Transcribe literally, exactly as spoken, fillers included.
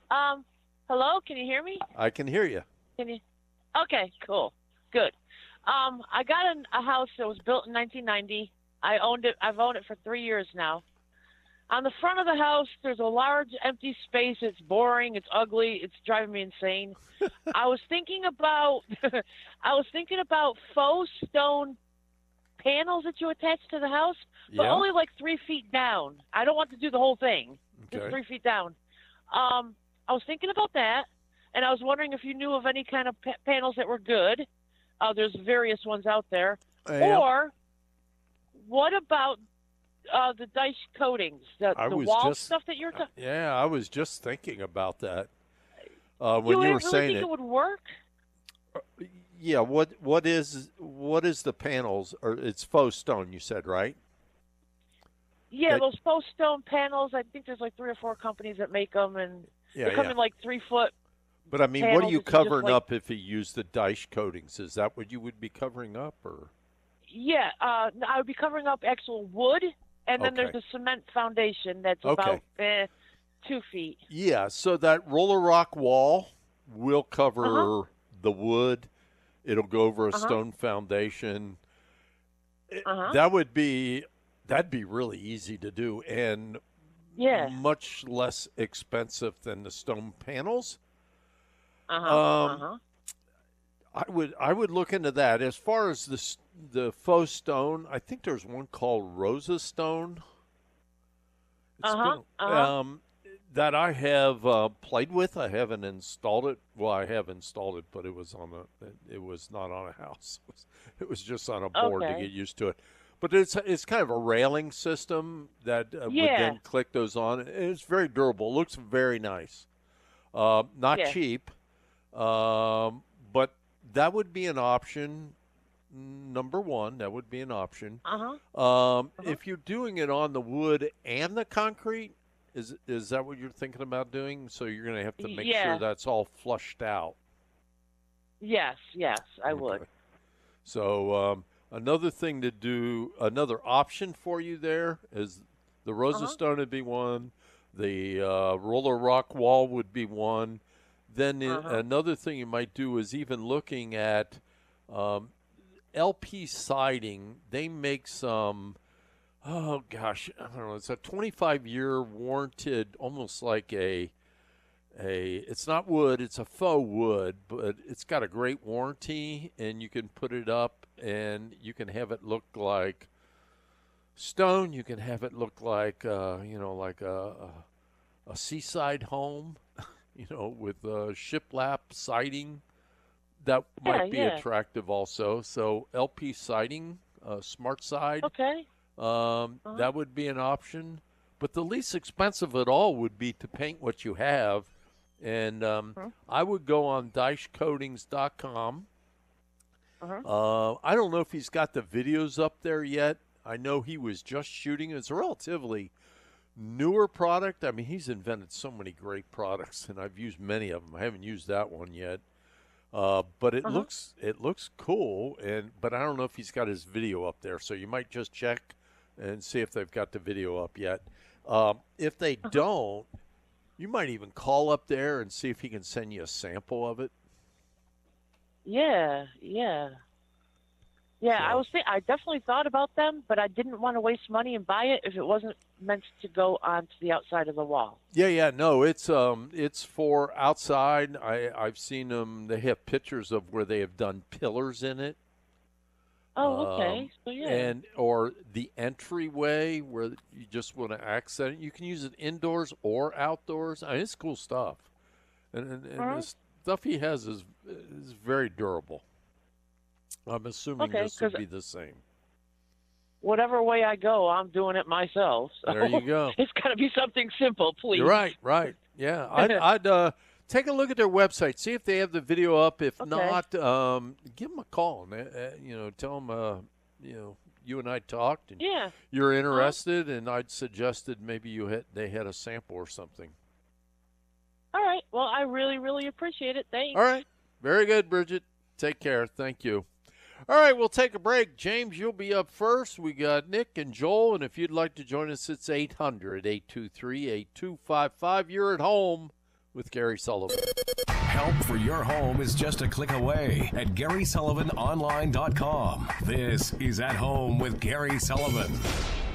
Um, hello, can you hear me? I can hear you. Can you? Okay, cool, good. Um, I got an, a house that was built in nineteen ninety. I owned it. I've owned it for three years now. On the front of the house, there's a large empty space. It's boring. It's ugly. It's driving me insane. I was thinking about, I was thinking about faux stone panels that you attach to the house, but Yeah. only like three feet down. I don't want to do the whole thing, just Okay. three feet down. Um, I was thinking about that, and I was wondering if you knew of any kind of pa- panels that were good. Uh, there's various ones out there. Yeah. Or what about uh, the dice coatings, the I the was wall just. stuff that you're uh, talking? Yeah, I was just thinking about that uh, when You you were really saying think it it. would work? Yeah. What What is what is the panels? Or it's faux stone. You said right? Yeah, That. those faux stone panels. I think there's like three or four companies that make them, and Yeah. they come Yeah. in like three foot But I mean, what are panels you that you just covering like. up if you use the dice coatings? Is that what you would be covering up, or? Yeah, uh, I would be covering up actual wood, and then there's Okay. a cement foundation that's about Okay. eh, two feet. Yeah. So that roller rock wall will Uh huh. cover the wood. It'll go over a Uh huh. stone foundation. It- Uh huh. that would be that'd be really easy to do and Yeah. much less expensive than the stone panels. Uh huh. Uh Um, huh. I would I would look into that. As far as the s- the faux stone, I think there's one called Rosa Stone. It's Uh huh. been Uh huh. um, that I have uh, played with. I haven't installed it. Well, I have installed it, but it was on a. It was not on a house. It was, it was just on a board to get Okay. used to it. But it's it's kind of a railing system that uh, would Yeah. then click those on. It's very durable. Looks very nice. Uh, not Yeah. cheap, um, but that would be an option. Number one, that would be an option. Uh huh. Um, Uh huh. if you're doing it on the wood and the concrete, is is that what you're thinking about doing? So you're going to have to make sure Yeah. that's all flushed out. Yes. Yes. I would. Okay. So um, another thing to do, another option for you there is the Uh Rosa huh. Stone would be one, the uh, roller rock wall would be one. Then Uh i- huh. another thing you might do is even looking at um, L P siding. They make some. Oh gosh, I don't know. It's a twenty-five year warranted, almost like a a. It's not wood. It's a faux wood, but it's got a great warranty, and you can put it up, and you can have it look like stone. You can have it look like uh, you know, like a, a a seaside home, you know, with uh, shiplap siding. That Yeah. might be Yeah. attractive also. So L P siding, uh, smart side. Okay. Um, Uh huh. that would be an option. But the least expensive of it all would be to paint what you have. And um, Uh I would go on dice coatings dot com. huh. Uh, I don't know if he's got the videos up there yet. I know he was just shooting. It's a relatively newer product. I mean, he's invented so many great products, and I've used many of them. I haven't used that one yet. Uh, but it Uh huh. looks it looks cool, and but I don't know if he's got his video up there. So you might just check and see if they've got the video up yet. Um, if they Uh huh. don't, you might even call up there and see if he can send you a sample of it. Yeah. Yeah. Yeah, I So was think I definitely thought about them, but I didn't want to waste money and buy it if it wasn't meant to go onto the outside of the wall. yeah, yeah, no, it's um, it's for outside. I I've seen them. They have pictures of where they have done pillars in it. Oh, Um, okay. So yeah. and or the entryway where you just want to accent it. You can use it indoors or outdoors. I mean, it's cool stuff, and and, and Uh-huh. the stuff he has is is very durable. I'm assuming Okay, this would because be the same. whatever way I go, I'm doing it myself. There you So go. it's got to be something simple, You're please. right, right. Yeah, I'd I'd uh, take a look at their website, see if they have the video up. If Okay. not, um, give them a call. And, uh, uh, you know, tell them uh, you know you and I talked and Yeah. you're Uh-huh. interested, and I'd suggested maybe you had they had a sample or something. All right. Well, I really, really appreciate it. All Thanks. right. Very good, Bridget. Take care. Thank you. All right, we'll take a break. James, you'll be up first. We got Nick and Joel, and if you'd like to join us, it's eight hundred, eight two three, eight two five five. You're at home with Gary Sullivan. Help for your home is just a click away at Gary Sullivan Online dot com. This is At Home with Gary Sullivan.